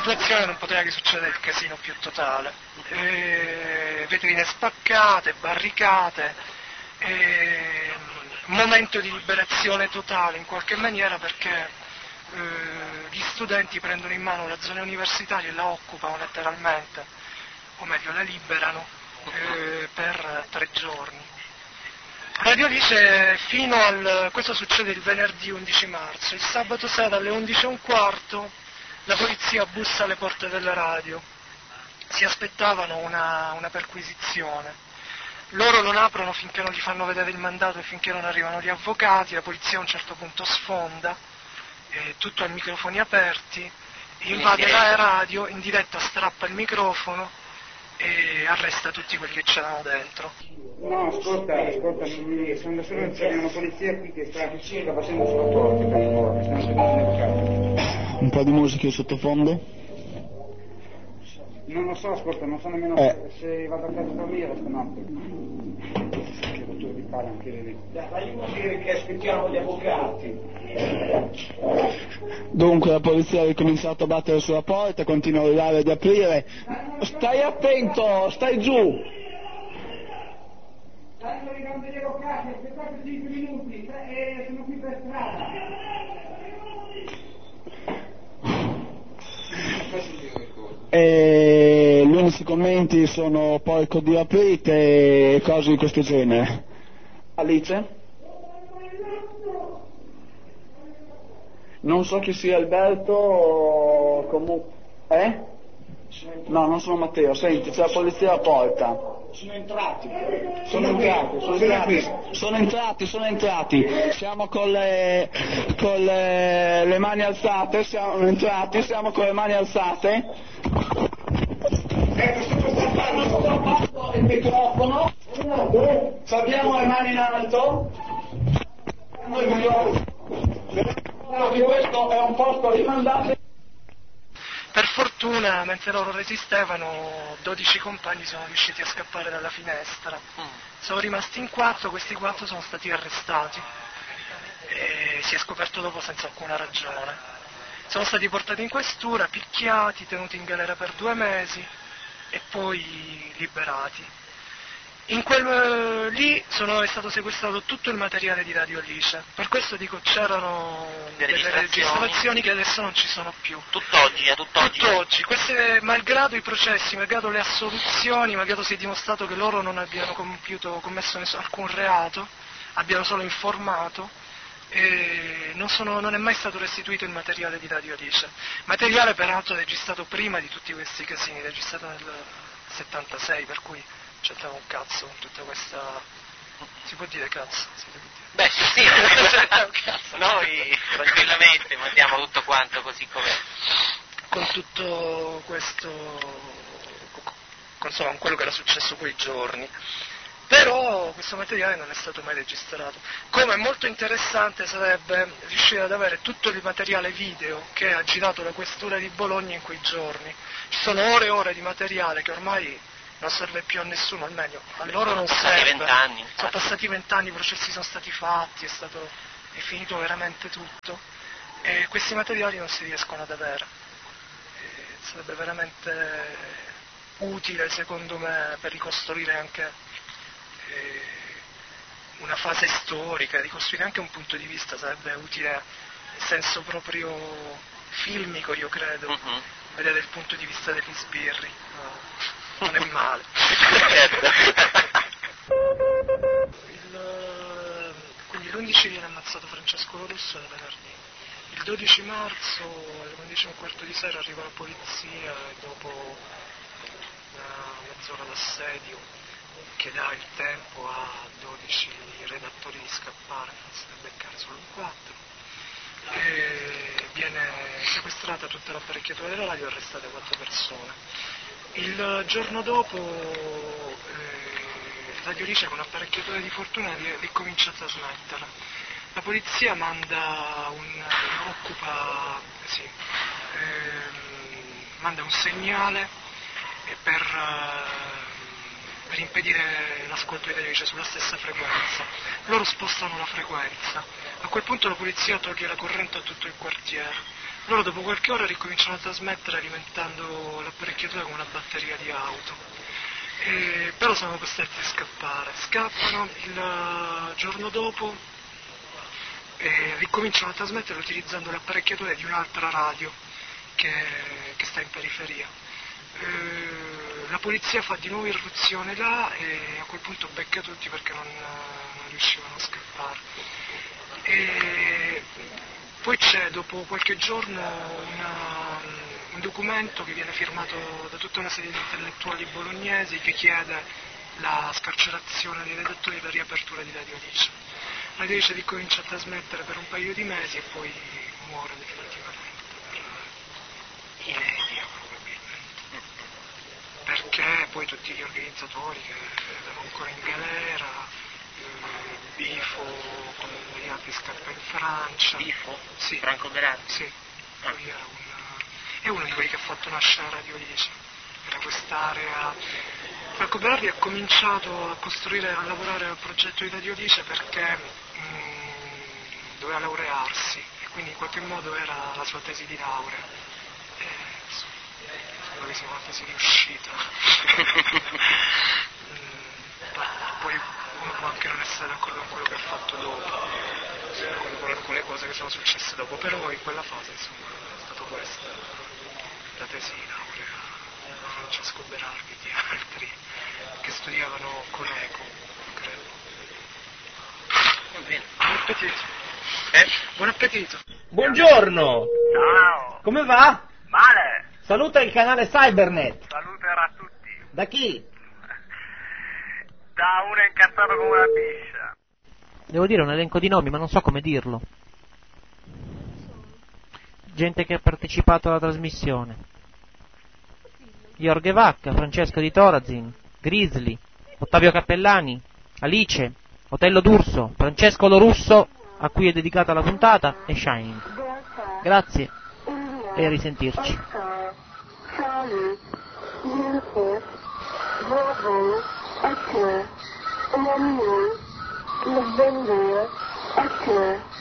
situazione non poteva che succedere il casino più totale. Vetrine spaccate, barricate, momento di liberazione totale in qualche maniera, perché gli studenti prendono in mano la zona universitaria e la occupano letteralmente, o meglio la liberano per 3 giorni. Radio Alice questo succede il venerdì 11 marzo, il sabato sera alle 11:15 la polizia bussa alle porte della radio, si aspettavano una perquisizione, loro non aprono finché non gli fanno vedere il mandato e finché non arrivano gli avvocati, la polizia a un certo punto sfonda, tutto a microfoni aperti, invade la radio, in diretta strappa il microfono e arresta tutti quelli che c'erano dentro. No, ascolta, sono solo c'è una polizia qui che sta facendo scontrolli per favore, stanno chiamando l'avvocato. Un po' di musica in sottofondo? Non lo so, ascolta, non so nemmeno se vado a casa a dormire stanotte. Che rottura di palle anche lì. Dai, dire che aspettiamo gli avvocati. Dunque la polizia ha ricominciato a battere sulla porta, continua a urlare di aprire. Stai attento, stai giù! Stanno arrivando gli avvocati, aspettate 5 minuti e sono qui per strada. E gli unici commenti sono porco di aprite e cose di questo genere. Alice? Non so chi sia Alberto, comunque... No, non sono Matteo, senti, c'è la polizia alla porta. Sono entrati. Sono entrati. Siamo con le mani alzate, siamo entrati, siamo con le mani alzate. Ecco, sto stampando il microfono. Abbiamo le mani in alto. Questo è un posto rimandato. Per fortuna, mentre loro resistevano, 12 compagni sono riusciti a scappare dalla finestra. Sono rimasti in 4, questi 4 sono stati arrestati e si è scoperto dopo senza alcuna ragione. Sono stati portati in questura, picchiati, tenuti in galera per 2 mesi e poi liberati. Lì è stato sequestrato tutto il materiale di Radio Alice, per questo dico c'erano delle registrazioni che adesso non ci sono più. Tutt'oggi. Queste, malgrado i processi, malgrado le assoluzioni, malgrado si è dimostrato che loro non abbiano commesso alcun reato, abbiano solo informato, non è mai stato restituito il materiale di Radio Alice. Materiale peraltro registrato prima di tutti questi casini, registrato nel 76, per cui c'entrava un cazzo con tutta questa... Si può dire cazzo? Beh sì, noi tranquillamente mandiamo tutto quanto così com'è. Con tutto questo, insomma, con quello che era successo quei giorni. Però questo materiale non è stato mai registrato. Come molto interessante sarebbe riuscire ad avere tutto il materiale video che ha girato la questura di Bologna in quei giorni. Ci sono ore e ore di materiale che ormai non serve più a nessuno, almeno a loro non serve. Sono passati 20 anni, i processi sono stati fatti, è finito veramente tutto e questi materiali non si riescono ad avere. Sarebbe veramente utile, secondo me, per ricostruire anche una fase storica, ricostruire anche un punto di vista, sarebbe utile in senso proprio filmico, io credo, vedere il punto di vista degli sbirri. Non è male. Quindi l'11 viene ammazzato Francesco Lorusso nel venerdì. Il 12 marzo alle 11:15 di sera arriva la polizia e dopo una mezz'ora d'assedio che dà il tempo a 12 redattori di scappare, anzi da beccare solo un 4. E viene sequestrata tutta l'apparecchiatura della radio e arrestate 4 persone. Il giorno dopo Radio Alice con un'apparecchiatura di fortuna ricomincia a trasmettere. La polizia manda manda un segnale per impedire l'ascolto di Radio Alice sulla stessa frequenza. Loro spostano la frequenza. A quel punto la polizia toglie la corrente a tutto il quartiere. Loro dopo qualche ora ricominciano a trasmettere alimentando l'apparecchiatura con una batteria di auto. Però sono costretti a scappare. Scappano il giorno dopo e ricominciano a trasmettere utilizzando l'apparecchiatura di un'altra radio che sta in periferia. La polizia fa di nuovo irruzione là e a quel punto becca tutti perché non riuscivano a scappare. E poi c'è dopo qualche giorno un documento che viene firmato da tutta una serie di intellettuali bolognesi che chiede la scarcerazione dei redattori e la riapertura di Radio Alice. Radio Alice ricomincia a trasmettere per un paio di mesi e poi muore definitivamente per inedia probabilmente, perché poi tutti gli organizzatori che erano ancora in galera, Bifo con gli altri scappa in Francia. Bifo? Sì. Franco Berardi? Sì, lui è uno di quelli che ha fatto nascere Radio Alice, era quest'area. Franco Berardi ha cominciato a lavorare al progetto di Radio Alice perché doveva laurearsi e quindi in qualche modo era la sua tesi di laurea. Spero che sia una tesi riuscita. Poi uno può anche non essere d'accordo con quello che ha fatto dopo, con alcune cose che sono successe dopo, però in quella fase insomma è stato questa la tesi di laurea di Francesco Berardi e di altri che studiavano con Eco, credo. Va bene. Buon appetito. Buon appetito. Buongiorno! Ciao! Come va? Male! Saluta il canale Cybernet. Saluterà a tutti. Da chi? Da uno incazzato come una biscia. Devo dire un elenco di nomi, ma non so come dirlo. Gente che ha partecipato alla trasmissione. Jorge Vacca, Francesco Di Torazin, Grizzly, Ottavio Cappellani, Alice, Otello D'Urso, Francesco Lorusso, a cui è dedicata la puntata, e Shining. Grazie e a risentirci. November,